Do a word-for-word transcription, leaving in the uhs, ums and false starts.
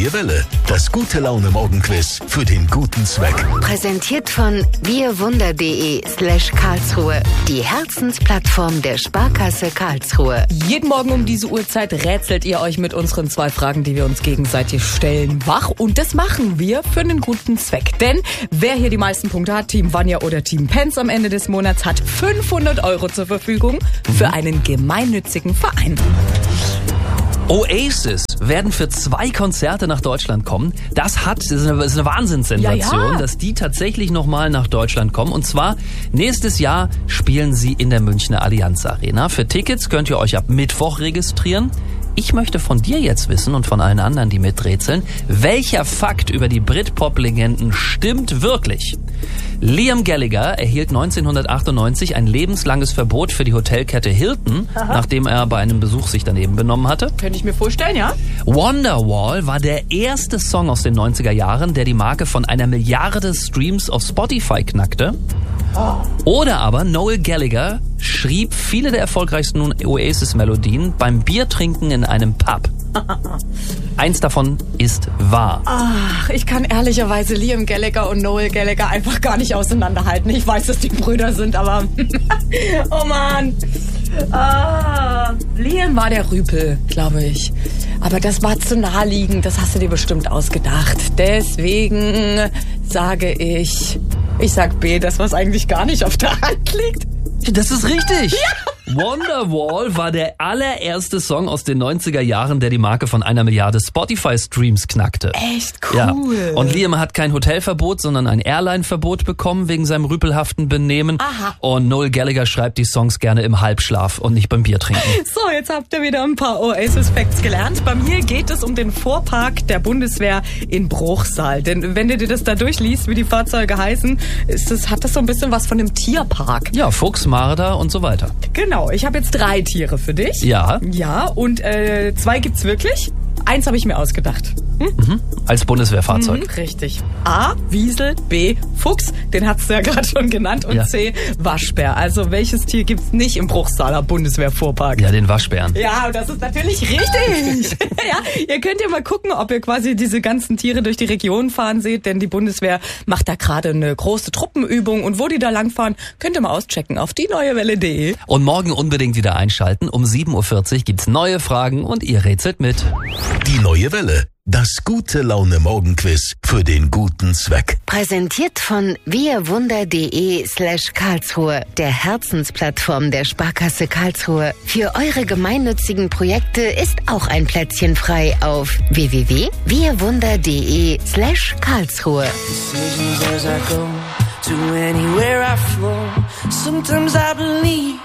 neue Welle, das Gute-Laune-Morgenquiz für den guten Zweck. Präsentiert von wirwunder.de slash Karlsruhe, die Herzensplattform der Sparkasse Karlsruhe. Jeden Morgen um diese Uhrzeit rätselt ihr euch mit unseren zwei Fragen, die wir uns gegenseitig stellen, wach. Und das machen wir für einen guten Zweck. Denn wer hier die meisten Punkte hat, Team Vanja oder Team Pence am Ende des Monats, hat fünfhundert Euro zur Verfügung für einen gemeinnützigen Verein. Oasis werden für zwei Konzerte nach Deutschland kommen. Das hat, das ist eine, das ist eine Wahnsinnssensation, ja, ja. dass die tatsächlich nochmal nach Deutschland kommen. Und zwar nächstes Jahr spielen sie in der Münchner Allianz Arena. Für Tickets könnt ihr euch ab Mittwoch registrieren. Ich möchte von dir jetzt wissen und von allen anderen, die miträtseln, welcher Fakt über die Britpop-Legenden stimmt wirklich? Liam Gallagher erhielt neunzehnhundertachtundneunzig ein lebenslanges Verbot für die Hotelkette Hilton, Aha. nachdem er bei einem Besuch sich daneben benommen hatte. Könnte ich mir vorstellen, ja? Wonderwall war der erste Song aus den neunziger Jahren, der die Marke von einer Milliarde Streams auf Spotify knackte. Oder aber Noel Gallagher schrieb viele der erfolgreichsten Oasis-Melodien beim Biertrinken in einem Pub. Eins davon ist wahr. Ach, ich kann ehrlicherweise Liam Gallagher und Noel Gallagher einfach gar nicht auseinanderhalten. Ich weiß, dass die Brüder sind, aber... oh Mann. Ah, Liam war der Rüpel, glaube ich. Aber das war zu naheliegend. Das hast du dir bestimmt ausgedacht. Deswegen sage ich... Ich sag B, das was eigentlich gar nicht auf der Hand liegt. Das ist richtig. Ja. Wonderwall war der allererste Song aus den neunziger Jahren, der die Marke von einer Milliarde Spotify-Streams knackte. Echt cool. Ja. Und Liam hat kein Hotelverbot, sondern ein Airline-Verbot bekommen wegen seinem rüpelhaften Benehmen. Aha. Und Noel Gallagher schreibt die Songs gerne im Halbschlaf und nicht beim Biertrinken. So, jetzt habt ihr wieder ein paar Oasis-Facts gelernt. Bei mir geht es um den Fuhrpark der Bundeswehr in Bruchsal. Denn wenn du dir das da durchliest, wie die Fahrzeuge heißen, ist das, hat das so ein bisschen was von einem Tierpark. Ja, Fuchs, Marder und so weiter. Genau. Ich habe jetzt drei Tiere für dich. Ja. Ja, und äh, zwei gibt's wirklich. Eins habe ich mir ausgedacht. Hm? Mhm. Als Bundeswehrfahrzeug. Mhm, richtig. A, Wiesel, B, Fuchs, den hast du ja gerade schon genannt, und ja. C, Waschbär. Also welches Tier gibt's nicht im Bruchsaler Bundeswehrfuhrpark? Ja, den Waschbären. Ja, und das ist natürlich richtig. Ja, ihr könnt ja mal gucken, ob ihr quasi diese ganzen Tiere durch die Region fahren seht, denn die Bundeswehr macht da gerade eine große Truppenübung, und wo die da langfahren, könnt ihr mal auschecken auf die neue Welle punkt de. Und morgen unbedingt wieder einschalten. Um sieben Uhr vierzig gibt's neue Fragen und ihr rätselt mit. Die neue Welle. Das Gute-Laune-Morgenquiz für den guten Zweck. Präsentiert von wirwunder.de slash Karlsruhe, der Herzensplattform der Sparkasse Karlsruhe. Für eure gemeinnützigen Projekte ist auch ein Plätzchen frei auf w w w punkt wirwunder.de slash Karlsruhe. Sometimes I believe